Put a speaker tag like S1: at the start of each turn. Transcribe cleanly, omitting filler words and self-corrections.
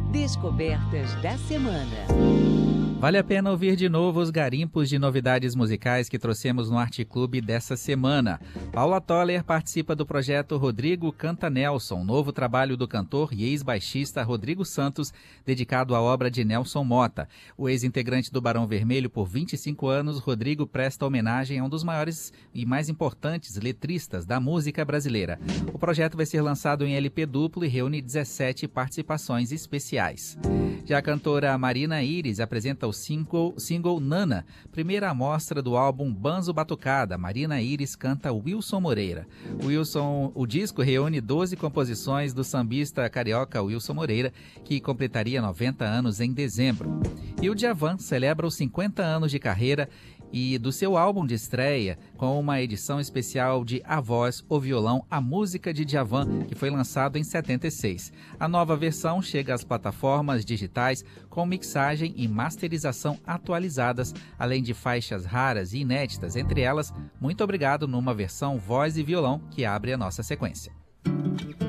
S1: Descobertas da semana.
S2: Vale a pena ouvir de novo os garimpos de novidades musicais que trouxemos no Arte Clube dessa semana. Paula Toller participa do projeto Rodrigo Canta Nelson, novo trabalho do cantor e ex-baixista Rodrigo Santos, dedicado à obra de Nelson Motta. O ex-integrante do Barão Vermelho por 25 anos, Rodrigo presta homenagem a um dos maiores e mais importantes letristas da música brasileira. O projeto vai ser lançado em LP duplo e reúne 17 participações especiais. Já a cantora Marina Iris apresenta o single Nana, primeira amostra do álbum Banzo Batucada. Marina Iris canta Wilson Moreira. O disco reúne 12 composições do sambista carioca Wilson Moreira, que completaria 90 anos em dezembro. E o Djavan celebra os 50 anos de carreira e do seu álbum de estreia com uma edição especial de A Voz, o Violão, a Música de Djavan, que foi lançado em 76. A nova versão chega às plataformas digitais com mixagem e masterização atualizadas, além de faixas raras e inéditas, entre elas Muito Obrigado, numa versão voz e violão, que abre a nossa sequência.